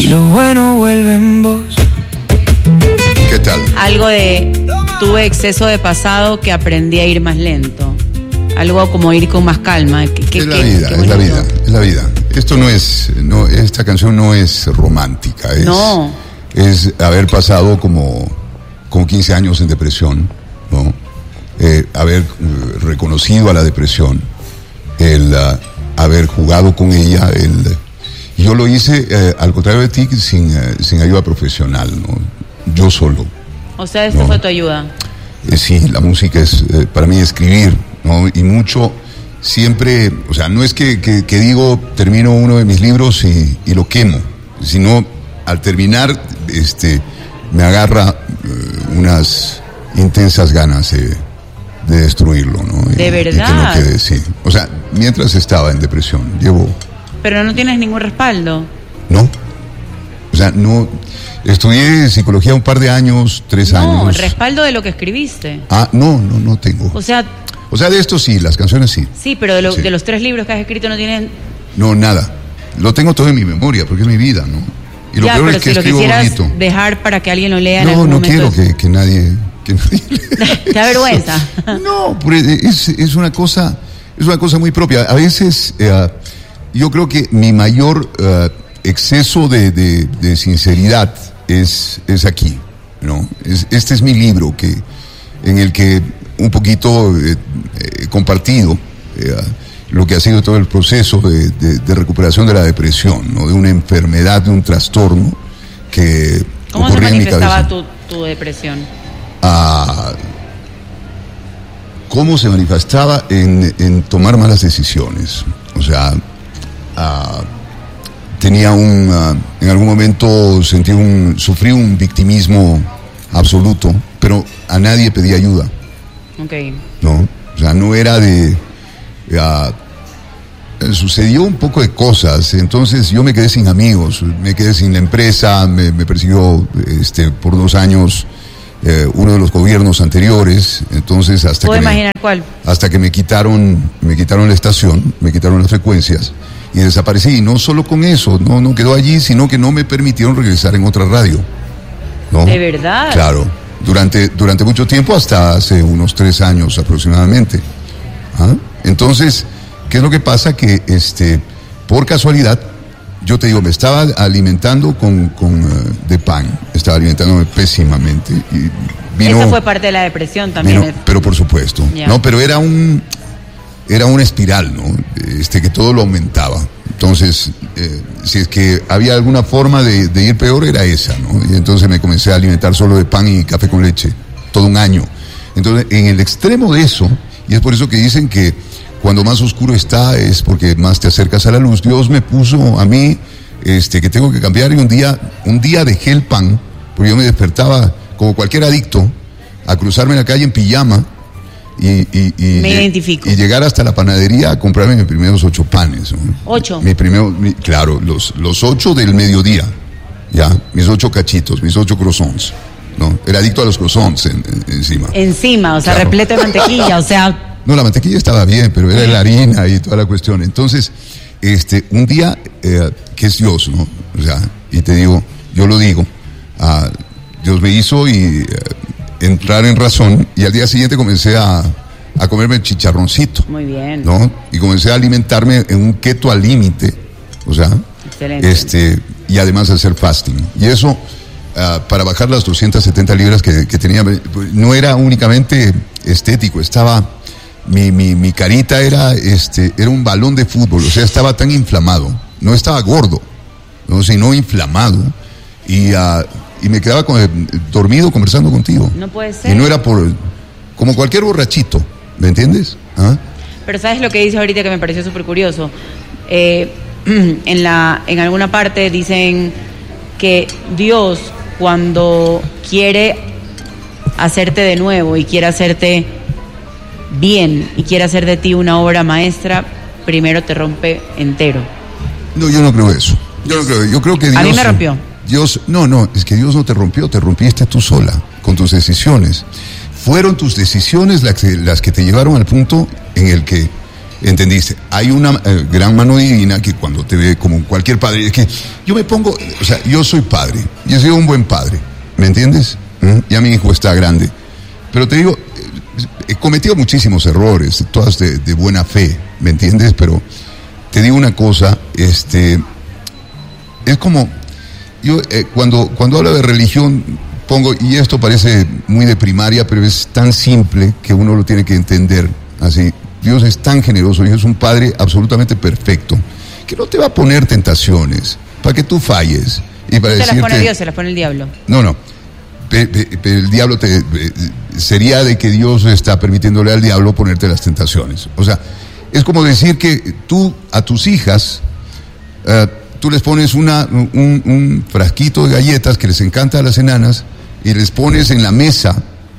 lo bueno vuelve en vos. ¿Qué tal? Algo de tuve exceso de pasado que aprendí a ir más lento. Algo como ir con más calma. Es la vida. Esto esta canción no es romántica. Es haber pasado como 15 años en depresión, ¿no? Haber reconocido a la depresión, el haber jugado con ella, yo lo hice al contrario de ti, sin ayuda profesional, ¿no? Yo solo. O sea, esta fue tu ayuda. Sí, la música es para mí escribir, ¿no? Y mucho, siempre, o sea, no es que digo, termino uno de mis libros y lo quemo, sino al terminar, me agarra unas intensas ganas de destruirlo, ¿no? ¿De verdad? Y que no quede, sí. O sea, mientras estaba en depresión, Pero no tienes ningún respaldo. No. O sea, no. Estudié psicología un par de años, 3 años. No, respaldo de lo que escribiste. No tengo. O sea, de esto sí, las canciones sí. Sí, pero de los 3 libros que has escrito no tienen... No, nada. Lo tengo todo en mi memoria, porque es mi vida, ¿no? Y lo peor es que si escribo lo quisieras bonito. Dejar para que alguien lo lea en algún momento. No quiero que nadie ¿Te da vergüenza? No, es una cosa muy propia. A veces yo creo que mi mayor exceso de sinceridad es aquí, ¿no? Este es mi libro en el que un poquito he compartido lo que ha sido todo el proceso de recuperación de la depresión, ¿no? De una enfermedad, de un trastorno que ¿Cómo se ocurría en mi cabeza. manifestaba tu depresión? ¿Cómo se manifestaba? En tomar malas decisiones. O sea, tenía en algún momento sufrí un victimismo absoluto, pero a nadie pedía ayuda. Okay. No, o sea, no era sucedió un poco de cosas, entonces yo me quedé sin amigos, me quedé sin la empresa, me persiguió por 2 años uno de los gobiernos anteriores, entonces ¿Puedo imaginar cuál? Hasta que me quitaron la estación, me quitaron las frecuencias y desaparecí. Y no solo con eso, no quedó allí, sino que no me permitieron regresar en otra radio, ¿no? ¿De verdad? Claro, durante mucho tiempo, hasta hace unos 3 años aproximadamente. Entonces, ¿qué es lo que pasa? Que por casualidad, yo te digo, me estaba alimentando de pan, estaba alimentándome pésimamente. Y Esa fue parte de la depresión también. Pero por supuesto, yeah. No, pero era una espiral, ¿no? Que todo lo aumentaba. Entonces, si es que había alguna forma de ir peor, era esa, ¿no? Y entonces me comencé a alimentar solo de pan y café con leche, todo un año. Entonces, en el extremo de eso, y es por eso que dicen que cuando más oscuro está es porque más te acercas a la luz. Dios me puso a mí que tengo que cambiar, y un día dejé el pan, porque yo me despertaba como cualquier adicto a cruzarme en la calle en pijama y me identifico. Y llegar hasta la panadería a comprarme mis primeros 8 panes, ¿no? 8. Claro, los 8 del mediodía, ya, mis 8 cachitos, mis 8 croissants, ¿no? Era adicto a los croissants encima, o sea, claro. Repleto de mantequilla, o sea. No, la mantequilla estaba bien, pero era la harina y toda la cuestión. Entonces, un día, que es Dios, ¿no? O sea, y te digo, yo lo digo, Dios me hizo entrar en razón, y al día siguiente comencé a comerme el chicharroncito. Muy bien. ¿No? Y comencé a alimentarme en un keto al límite, o sea, excelente. Y además hacer fasting. Y eso, para bajar las 270 libras que tenía, no era únicamente estético, mi carita era un balón de fútbol, o sea, estaba tan inflamado, no estaba gordo, ¿no? Sino inflamado, y me quedaba dormido conversando contigo. No puede ser. Y no era como cualquier borrachito, ¿me entiendes? Pero ¿sabes lo que dice ahorita que me pareció súper curioso? En alguna parte dicen que Dios, cuando quiere hacerte de nuevo y quiere hacerte bien y quiere hacer de ti una obra maestra, primero te rompe entero. No, yo no creo eso. Yo creo que Dios... A mí me rompió. Es que Dios no te rompió, te rompiste tú sola, con tus decisiones. Fueron tus decisiones las que te llevaron al punto en el que ¿Entendiste? Hay una gran mano divina que cuando te ve como cualquier padre, es que yo me pongo, o sea, yo soy padre, yo he sido un buen padre, ¿me entiendes? Ya mi hijo está grande, pero te digo, he cometido muchísimos errores, todas de buena fe, ¿me entiendes? Pero te digo una cosa, es como, yo cuando hablo de religión, pongo, y esto parece muy de primaria, pero es tan simple que uno lo tiene que entender así. Dios es tan generoso, Dios es un Padre absolutamente perfecto, que no te va a poner tentaciones para que tú falles. Y para ¿Se decirte, las pone Dios, se las pone el diablo? No. El diablo sería de que Dios está permitiéndole al diablo ponerte las tentaciones. O sea, es como decir que tú a tus hijas, tú les pones un frasquito de galletas que les encanta a las enanas y les pones en la mesa,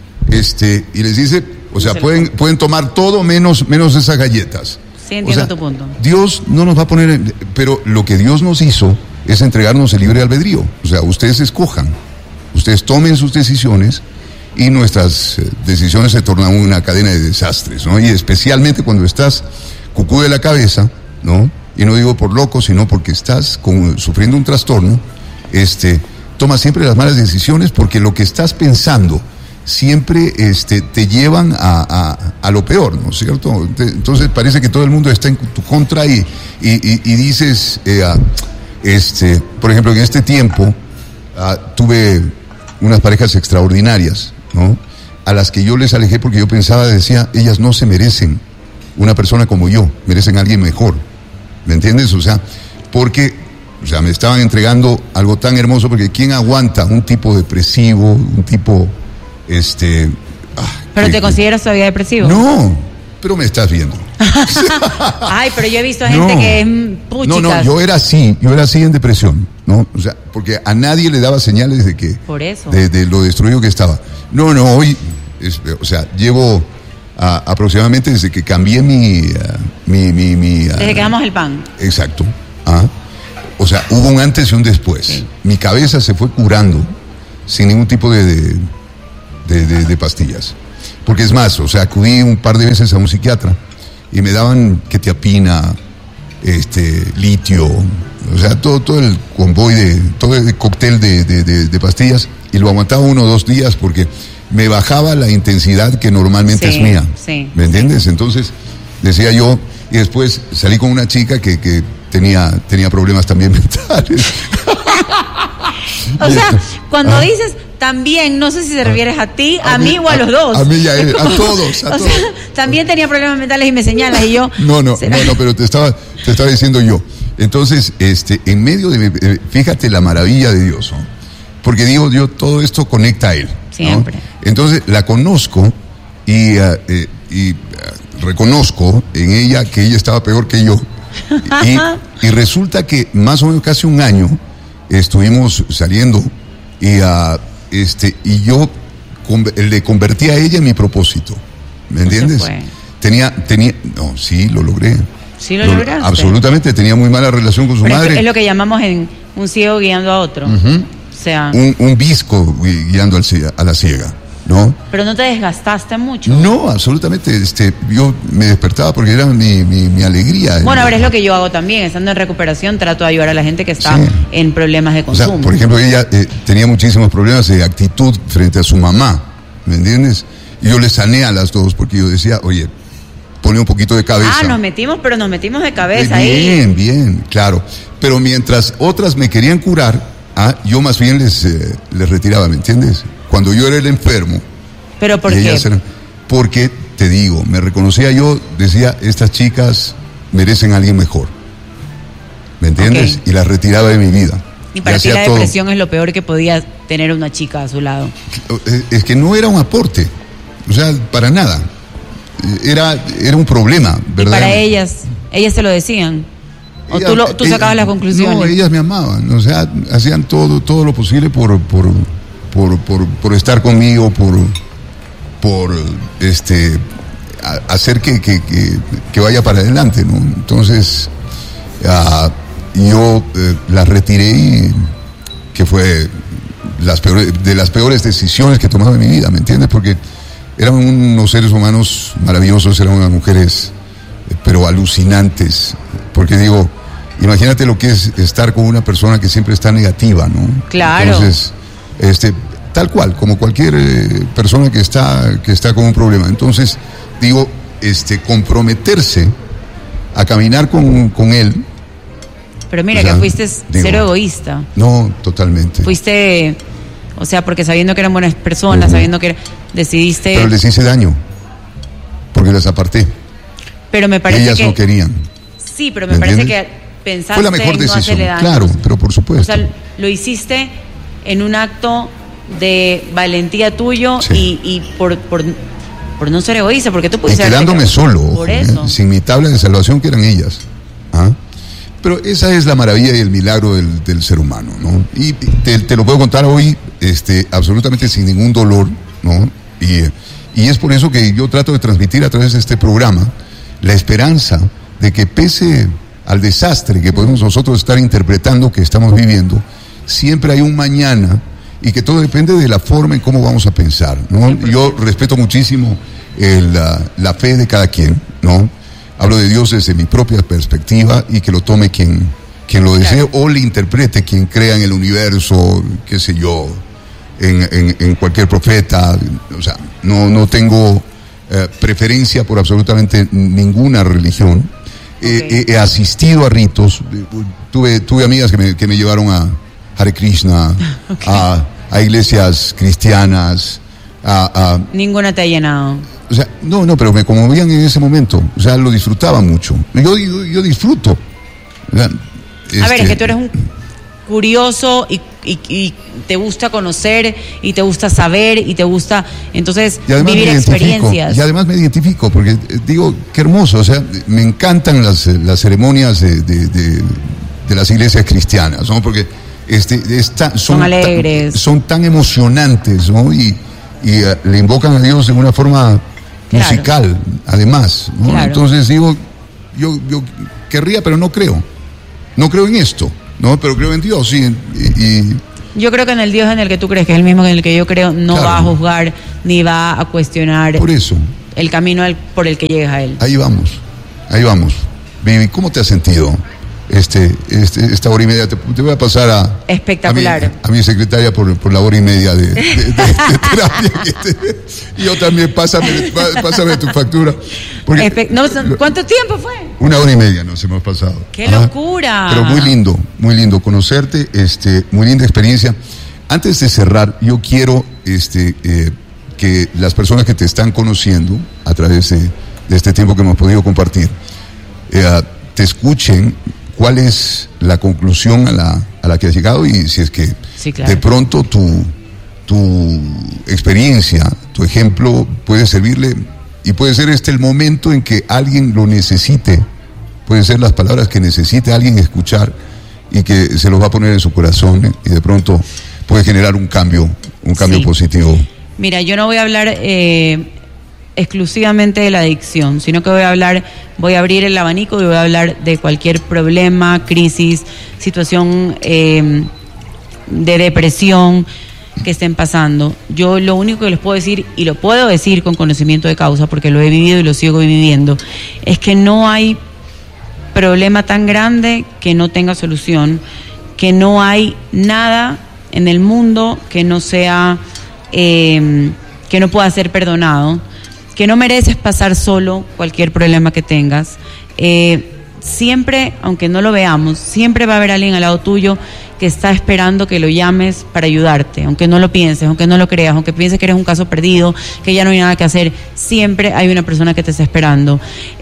y les dice, o sea, pueden tomar todo menos esas galletas. Sí, entiendo tu punto. Dios no nos va a poner, pero lo que Dios nos hizo es entregarnos el libre albedrío. O sea, ustedes escojan, ustedes tomen sus decisiones y nuestras decisiones se tornan una cadena de desastres, ¿no? Y especialmente cuando estás cucú de la cabeza, ¿no? Y no digo por loco, sino porque estás sufriendo un trastorno, toma siempre las malas decisiones porque lo que estás pensando siempre te llevan a lo peor, ¿no es cierto? Entonces parece que todo el mundo está en tu contra y dices, por ejemplo, en este tiempo tuve unas parejas extraordinarias, ¿no? A las que yo les alejé porque yo decía, ellas no se merecen una persona como yo, merecen a alguien mejor, ¿me entiendes? O sea, porque me estaban entregando algo tan hermoso, porque ¿quién aguanta un tipo depresivo, un tipo ¿Pero te consideras todavía depresivo? No, pero me estás viendo. Ay, pero yo he visto gente que es puchicas. No, yo era así en depresión, ¿no? O sea, porque a nadie le daba señales de que... Por eso. De lo destruido que estaba. No, hoy, llevo aproximadamente desde que cambié desde que damos el pan. Exacto. O sea, hubo un antes y un después. Sí. Mi cabeza se fue curando sin ningún tipo de pastillas. Porque es más, o sea, acudí un par de veces a un psiquiatra y me daban quetiapina, litio, o sea, todo el convoy todo el cóctel de pastillas, y lo aguantaba 1 o 2 días porque me bajaba la intensidad que normalmente es mía. Sí, ¿Me entiendes? Sí. Entonces, decía yo, y después salí con una chica que tenía problemas también mentales. O sea, cuando dices también, no sé si te refieres a ti, a mí o a los dos. A mí y a él, a todos. Sea, también tenía problemas mentales y me señalas y yo... No, pero te estaba diciendo yo. Entonces, en medio de... fíjate la maravilla de Dios, ¿no? Porque digo, Dios, todo esto conecta a Él, ¿no? Siempre. Entonces, la conozco y reconozco en ella que ella estaba peor que yo. Y resulta que más o menos casi un año estuvimos saliendo y yo le convertí a ella en mi propósito, ¿me entiendes? Sí, lo logré. Sí, lo lograste. Absolutamente, tenía muy mala relación con su madre. Es lo que llamamos en un ciego guiando a otro. Uh-huh. O sea, un visco guiando a la ciega, ¿no? Pero no te desgastaste mucho. No, absolutamente. Yo me despertaba porque era mi alegría. Bueno, a ver, es lo que yo hago también. Estando en recuperación, trato de ayudar a la gente que está en problemas de consumo. O sea, por ejemplo, ella tenía muchísimos problemas de actitud frente a su mamá, ¿me entiendes? Y yo le sané a las dos porque yo decía, oye, pone un poquito de cabeza. Nos metimos de cabeza ahí. Bien, claro. Pero mientras otras me querían curar, yo más bien les retiraba, ¿me entiendes? Cuando yo era el enfermo. ¿Pero por qué? Porque, te digo, me reconocía yo, decía, estas chicas merecen a alguien mejor. ¿Me entiendes? Okay. Y las retiraba de mi vida. Y para ti la depresión es lo peor que podía tener una chica a su lado. Es que no era un aporte, o sea, para nada. Era un problema, ¿verdad? Y para ellas se lo decían. ¿O tú sacabas las conclusiones? No, ellas me amaban, o sea, hacían todo lo posible por estar conmigo, por hacer que vaya para adelante, ¿no? Entonces, yo las retiré y que fue de las peores decisiones que he tomado en mi vida, ¿me entiendes? Porque eran unos seres humanos maravillosos, eran unas mujeres pero alucinantes, porque digo, imagínate lo que es estar con una persona que siempre está negativa, ¿no? Claro. Entonces, tal cual, como cualquier persona que está con un problema. Entonces, digo, comprometerse a caminar con él. Pero mira, que fuiste cero egoísta. No, totalmente. Fuiste, o sea, porque sabiendo que eran buenas personas, sabiendo que decidiste... Pero les hice daño, porque las aparté. Pero me parece ellas que... no querían. Sí, pero me parece que pensaste fue la mejor en decisión, no hacerle daño. claro, pero por supuesto. O sea, lo hiciste en un acto de valentía tuyo, sí. y por no ser egoísta, porque tú pudiste... Y quedándome solo, por eso. sin mi tabla de salvación, que eran ellas. ¿Ah? Pero esa es la maravilla y el milagro del ser humano, ¿no? Y te lo puedo contar hoy absolutamente sin ningún dolor, ¿no? Y es por eso que yo trato de transmitir a través de este programa la esperanza de que pese al desastre que podemos nosotros estar interpretando, que estamos viviendo, siempre hay un mañana, y que todo depende de la forma en cómo vamos a pensar, ¿no? Yo respeto muchísimo la fe de cada quien, ¿no? Hablo de Dios desde mi propia perspectiva, y que lo tome quien lo desee, claro, o le interprete quien crea en el universo, qué sé yo, en cualquier profeta. O sea, no tengo preferencia por absolutamente ninguna religión. Okay. He asistido a ritos, tuve amigas que me llevaron a Hare Krishna, okay, a iglesias cristianas, Ninguna te ha llenado. O sea, no, pero me conmovían en ese momento. O sea, lo disfrutaba mucho. Yo disfruto. O sea, a ver, es que tú eres un curioso y te gusta conocer y te gusta saber y te gusta, entonces, vivir experiencias. Y además me identifico, porque digo, qué hermoso. O sea, me encantan las ceremonias de las iglesias cristianas, ¿no? Porque son alegres, son tan emocionantes, ¿no? Y le invocan a Dios de una forma musical, claro, además, ¿no? Claro. Entonces digo, yo querría, pero no creo en esto, ¿no? Pero creo en Dios, sí, yo creo que en el Dios en el que tú crees, que es el mismo en el que yo creo, no, claro, va a juzgar ni va a cuestionar por eso el camino por el que llegues a él. Ahí vamos. Vivi, ¿cómo te has sentido esta hora y media? Te voy a pasar espectacular a mi secretaria por la hora y media de terapia. Y yo también, pásame tu factura. ¿Cuánto tiempo fue? 1 hora y media nos hemos pasado. ¡Qué locura! Pero muy lindo conocerte, muy linda experiencia. Antes de cerrar, yo quiero que las personas que te están conociendo a través de este tiempo que hemos podido compartir, te escuchen cuál es la conclusión a la que has llegado, y si es que sí, claro, de pronto tu experiencia, tu ejemplo puede servirle, y puede ser el momento en que alguien lo necesite, pueden ser las palabras que necesite alguien escuchar y que se los va a poner en su corazón, y de pronto puede generar un cambio sí, positivo. Mira, yo no voy a hablar exclusivamente de la adicción, sino que voy a abrir el abanico y voy a hablar de cualquier problema, crisis, situación de depresión que estén pasando. Yo lo único que les puedo decir, y lo puedo decir con conocimiento de causa, porque lo he vivido y lo sigo viviendo, es que no hay problema tan grande que no tenga solución, que no hay nada en el mundo que no sea, que no pueda ser perdonado, que no mereces pasar solo cualquier problema que tengas. Siempre, aunque no lo veamos, siempre va a haber alguien al lado tuyo que está esperando que lo llames para ayudarte, aunque no lo pienses, aunque no lo creas, aunque pienses que eres un caso perdido, que ya no hay nada que hacer, siempre hay una persona que te está esperando.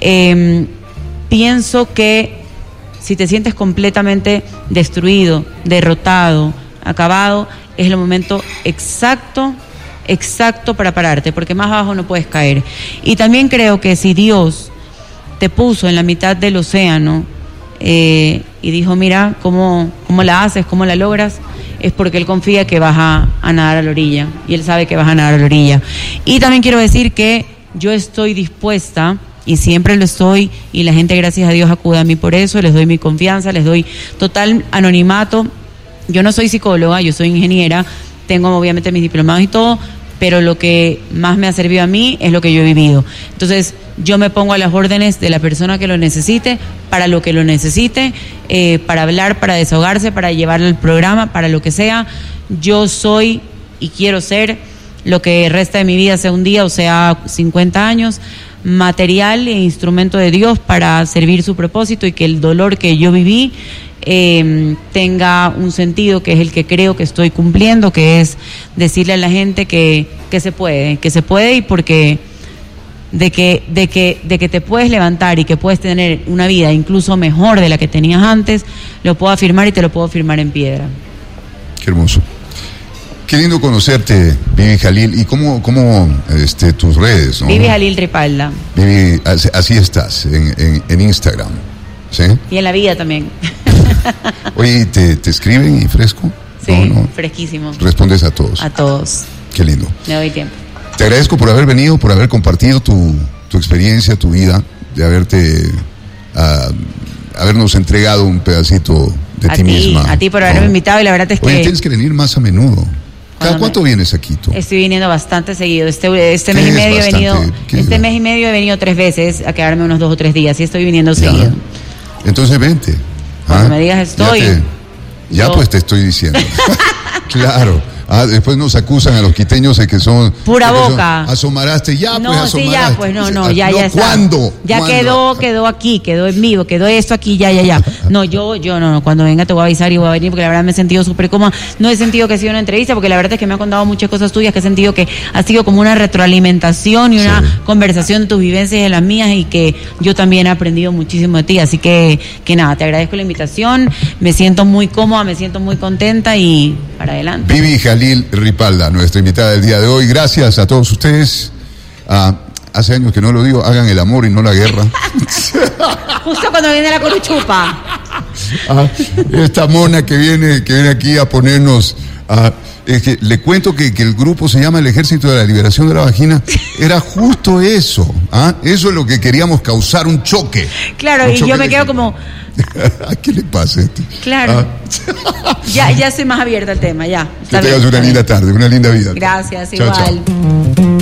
Pienso que si te sientes completamente destruido, derrotado, acabado, es el momento exacto para pararte, porque más abajo no puedes caer. Y también creo que si Dios te puso en la mitad del océano y dijo, mira cómo la haces, cómo la logras, es porque Él confía que vas a nadar a la orilla, y Él sabe que vas a nadar a la orilla. Y también quiero decir que yo estoy dispuesta, y siempre lo estoy, y la gente, gracias a Dios, acude a mí por eso, les doy mi confianza, les doy total anonimato. Yo no soy psicóloga, yo soy ingeniera, tengo obviamente mis diplomados y todo, pero lo que más me ha servido a mí es lo que yo he vivido. Entonces, yo me pongo a las órdenes de la persona que lo necesite, para lo que lo necesite, para hablar, para desahogarse, para llevarle el programa, para lo que sea. Yo soy y quiero ser lo que resta de mi vida, sea un día o sea 50 años, material e instrumento de Dios para servir su propósito, y que el dolor que yo viví tenga un sentido, que es el que creo que estoy cumpliendo, que es decirle a la gente que se puede, y porque de que te puedes levantar y que puedes tener una vida incluso mejor de la que tenías antes, lo puedo afirmar, y te lo puedo firmar en piedra. Qué hermoso. Qué lindo conocerte, Vivi Jalil. ¿Y cómo tus redes, no? Vivi Jalil Ripalda. Vivi, así estás, en Instagram, ¿sí? Y en la vida también. Oye, ¿te escriben y fresco? Sí, no. fresquísimo. Respondes a todos. A todos. Qué lindo. Me doy tiempo. Te agradezco por haber venido, por haber compartido tu experiencia, tu vida, de habernos entregado un pedacito de ti misma. A ti por haberme invitado, y la verdad es que... Oye, tienes que venir más a menudo. ¿Cada cuánto vienes aquí tú? Estoy viniendo bastante seguido. Este mes y medio he venido 3 veces a quedarme unos 2 o 3 días, y estoy viniendo seguido. Entonces vente. Cuando me digas estoy. Pues te estoy diciendo. Claro. Después nos acusan a los quiteños de que son... Pura boca. Asomaraste, ya. Ya está. ¿Cuándo? Ya quedó aquí, quedó en vivo, quedó esto aquí, ya. No, yo no, cuando venga te voy a avisar y voy a venir, porque la verdad me he sentido súper cómoda. No he sentido que ha sido una entrevista, porque la verdad es que me ha contado muchas cosas tuyas, que he sentido que ha sido como una retroalimentación y una conversación de tus vivencias y de las mías, y que yo también he aprendido muchísimo de ti. Así que nada, te agradezco la invitación, me siento muy cómoda, me siento muy contenta, y para adelante. Vivi Jalil Ripalda, nuestra invitada del día de hoy. Gracias a todos ustedes. Hace años que no lo digo, hagan el amor y no la guerra. Justo cuando viene la coruchupa. Esta mona que viene aquí a ponernos... es que le cuento que el grupo se llama el Ejército de la Liberación de la Vagina. Era justo eso. Eso es lo que queríamos, causar un choque. Claro, y yo me quedo como... ¿A qué le pasa a este? Claro. Ya soy más abierta al tema, ya. Que tengas una linda tarde, una linda vida. Gracias, chao, igual. Chao.